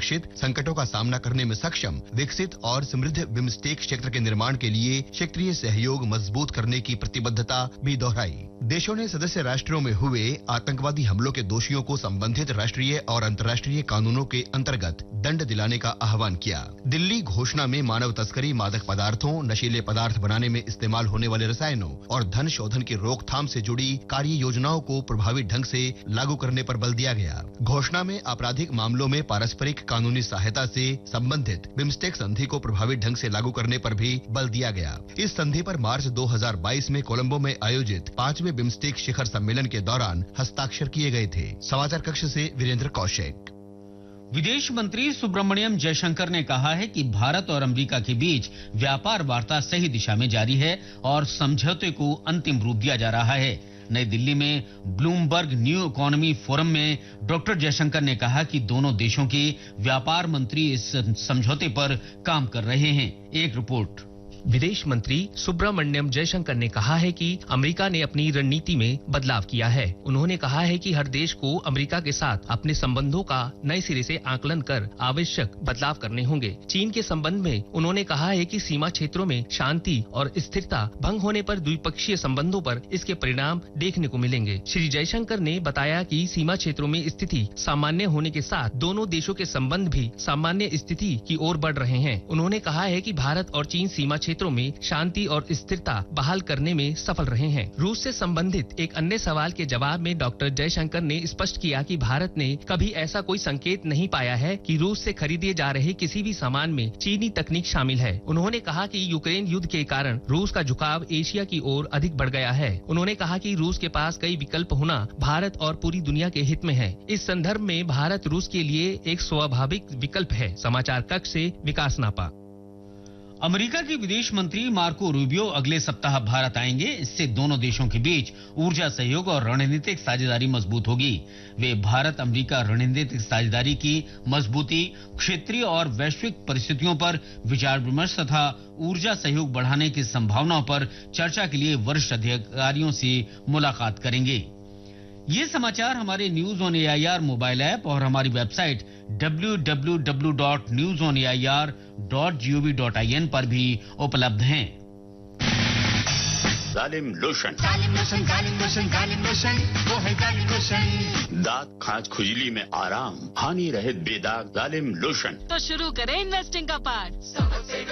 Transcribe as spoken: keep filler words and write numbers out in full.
सुरक्षित, संकटों का सामना करने में सक्षम, विकसित और समृद्ध बिम्स्टेक क्षेत्र के निर्माण के लिए क्षेत्रीय सहयोग मजबूत करने की प्रतिबद्धता भी दोहराई। देशों ने सदस्य राष्ट्रों में हुए आतंकवादी हमलों के दोषियों को संबंधित राष्ट्रीय और अंतर्राष्ट्रीय कानूनों के अंतर्गत दंड दिलाने का आह्वान किया। दिल्ली घोषणा में मानव तस्करी, मादक पदार्थों, नशीले पदार्थ बनाने में इस्तेमाल होने वाले रसायनों और धन शोधन की रोकथाम से जुड़ी कार्य योजनाओं को प्रभावी ढंग से लागू करने पर बल दिया गया। घोषणा में आपराधिक मामलों में पारस्परिक कानूनी सहायता से संबंधित बिम्स्टेक संधि को प्रभावी ढंग से लागू करने पर भी बल दिया गया। इस संधि पर मार्च दो हज़ार बाईस में कोलंबो में आयोजित पांचवें बिम्स्टेक शिखर सम्मेलन के दौरान हस्ताक्षर किए गए थे। समाचार कक्ष से वीरेंद्र कौशिक। विदेश मंत्री सुब्रमण्यम जयशंकर ने कहा है कि भारत और अमेरिका के बीच व्यापार वार्ता सही दिशा में जारी है और समझौते को अंतिम रूप दिया जा रहा है। नई दिल्ली में ब्लूमबर्ग न्यू इकोनॉमी फोरम में डॉक्टर जयशंकर ने कहा कि दोनों देशों के व्यापार मंत्री इस समझौते पर काम कर रहे हैं। एक रिपोर्ट। विदेश मंत्री सुब्रमण्यम जयशंकर ने कहा है कि अमेरिका ने अपनी रणनीति में बदलाव किया है। उन्होंने कहा है कि हर देश को अमेरिका के साथ अपने संबंधों का नए सिरे से आकलन कर आवश्यक बदलाव करने होंगे। चीन के संबंध में उन्होंने कहा है कि सीमा क्षेत्रों में शांति और स्थिरता भंग होने पर द्विपक्षीय संबंधों पर इसके परिणाम देखने को मिलेंगे। श्री जयशंकर ने बताया कि सीमा क्षेत्रों में स्थिति सामान्य होने के साथ दोनों देशों के संबंध भी सामान्य स्थिति की ओर बढ़ रहे हैं। उन्होंने कहा है कि भारत और चीन सीमा क्षेत्रों में शांति और स्थिरता बहाल करने में सफल रहे हैं। रूस से संबंधित एक अन्य सवाल के जवाब में डॉक्टर जयशंकर ने स्पष्ट किया कि भारत ने कभी ऐसा कोई संकेत नहीं पाया है कि रूस से खरीदे जा रहे किसी भी सामान में चीनी तकनीक शामिल है। उन्होंने कहा कि यूक्रेन युद्ध के कारण रूस का झुकाव एशिया की ओर अधिक बढ़ गया है। उन्होंने कहा कि रूस के पास कई विकल्प होना भारत और पूरी दुनिया के हित में है। इस संदर्भ में भारत रूस के लिए एक स्वाभाविक विकल्प है। समाचार कक्ष से विकास नापा। अमेरिका के विदेश मंत्री मार्को रूबियो अगले सप्ताह भारत आएंगे। इससे दोनों देशों के बीच ऊर्जा सहयोग और रणनीतिक साझेदारी मजबूत होगी। वे भारत अमेरिका रणनीतिक साझेदारी की मजबूती, क्षेत्रीय और वैश्विक परिस्थितियों पर विचार विमर्श तथा ऊर्जा सहयोग बढ़ाने की संभावनाओं पर चर्चा के लिए वरिष्ठ अधिकारियों से मुलाकात करेंगे। ये समाचार हमारे news on AIR mobile app और हमारी website W W W dot news on A I R dot G O V dot I N पर भी उपलब्ध हैं। जालिम लोशन, जालिम लोशन, जालिम लोशन, जालिम लोशन, वो है जालिम लोशन। दांत, खाज, खुजली में आराम, हानि रहित बेदाग जालिम लोशन। तो शुरू करें इन्वेस्टिंग का पार्ट। समझ